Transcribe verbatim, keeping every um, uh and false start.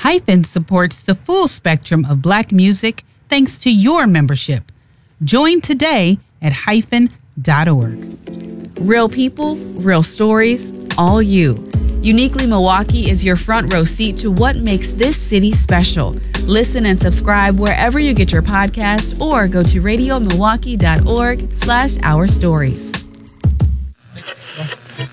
Hyphen supports the full spectrum of Black music thanks to your membership. Join today at hyphen dot org. Real people, real stories, all you. Uniquely Milwaukee is your front row seat to what makes this city special. Listen and subscribe wherever you get your podcasts or go to radio milwaukee dot org slash our stories.